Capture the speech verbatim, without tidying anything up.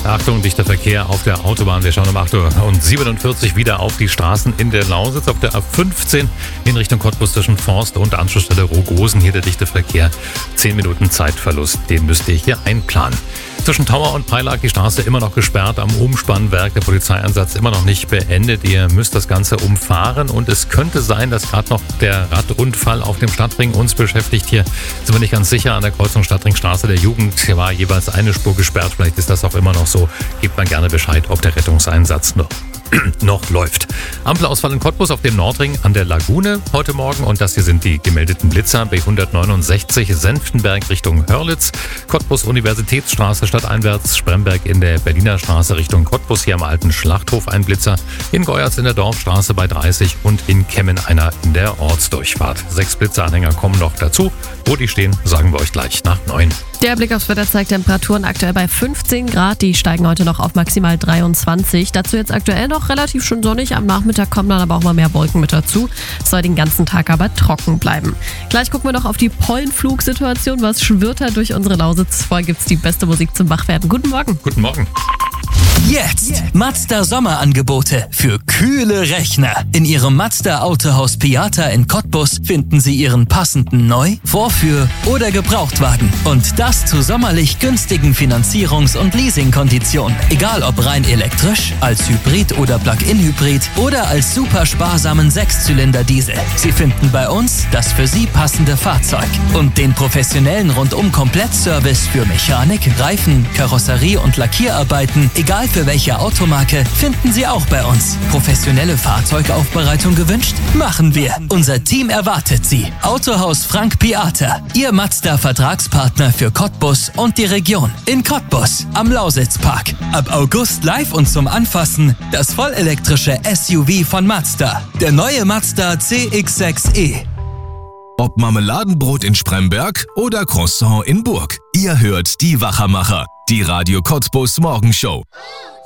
Achtung, dichter Verkehr auf der Autobahn. Wir schauen um acht Uhr siebenundvierzig wieder auf die Straßen in der Lausitz. Auf der A fünfzehn in Richtung Cottbus zwischen Forst und Anschlussstelle Rogosen. Hier der dichte Verkehr. zehn Minuten Zeitverlust, den müsst ihr hier einplanen. Zwischen Tauer und Preilag die Straße immer noch gesperrt. Am Umspannwerk der Polizeieinsatz immer noch nicht beendet. Ihr müsst das Ganze umfahren und es könnte sein, dass gerade noch der Radunfall auf dem Stadtring uns beschäftigt. Hier sind wir nicht ganz sicher. An der Kreuzung Stadtringstraße der Jugend hier war jeweils eine Spur gesperrt. Vielleicht ist das auch immer noch so. Gebt mal gerne Bescheid, ob der Rettungseinsatz noch noch läuft. Ampelausfall in Cottbus auf dem Nordring an der Lagune heute Morgen und das hier sind die gemeldeten Blitzer. B hundertneunundsechzig Senftenberg Richtung Hörlitz, Cottbus Universitätsstraße stadteinwärts, Spremberg in der Berliner Straße Richtung Cottbus, hier am alten Schlachthof ein Blitzer, in Geuerz in der Dorfstraße bei dreißig und in Kemmen einer in der Ortsdurchfahrt. Sechs Blitzeranhänger kommen noch dazu. Wo die stehen, sagen wir euch gleich nach neun. Der Blick aufs Wetter zeigt Temperaturen aktuell bei fünfzehn Grad. Die steigen heute noch auf maximal dreiundzwanzig. Dazu jetzt aktuell noch relativ schön sonnig. Am Nachmittag kommen dann aber auch mal mehr Wolken mit dazu. Es soll den ganzen Tag aber trocken bleiben. Gleich gucken wir noch auf die Pollenflugsituation. Was schwirrt da durch unsere Lausitz? Vorher gibt's die beste Musik zum Wachwerden. Guten Morgen. Guten Morgen. Jetzt Mazda Sommerangebote für kühle Rechner. In Ihrem Mazda Autohaus Piata in Cottbus finden Sie Ihren passenden Neu-, Vorführ- oder Gebrauchtwagen. Und das zu sommerlich günstigen Finanzierungs- und Leasingkonditionen. Egal ob rein elektrisch, als Hybrid oder Plug-in-Hybrid oder als super sparsamen Sechszylinder-Diesel. Sie finden bei uns das für Sie passende Fahrzeug. Und den professionellen Rundum-Komplettservice für Mechanik, Reifen, Karosserie und Lackierarbeiten, egal für welche Automarke, finden Sie auch bei uns. Professionelle Fahrzeugaufbereitung gewünscht? Machen wir. Unser Team erwartet Sie. Autohaus Frank Piata, Ihr Mazda-Vertragspartner für Cottbus und die Region. In Cottbus, am Lausitzpark. Ab August live und zum Anfassen das vollelektrische S U V von Mazda. Der neue Mazda C X sechs E. Ob Marmeladenbrot in Spremberg oder Croissant in Burg. Ihr hört die Wachermacher, die Radio Cottbus Morgenshow.